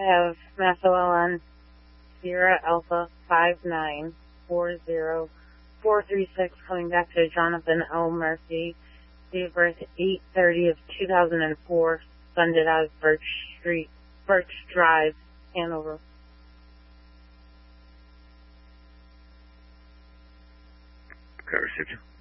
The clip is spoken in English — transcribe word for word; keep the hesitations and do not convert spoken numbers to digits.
have Mass O L N Sierra Alpha five nine four zero four three six coming back to Jonathan L. Murphy, date of birth eight thirty of two thousand four, funded out of Birch Street, Birch Drive, Hanover. Okay, received.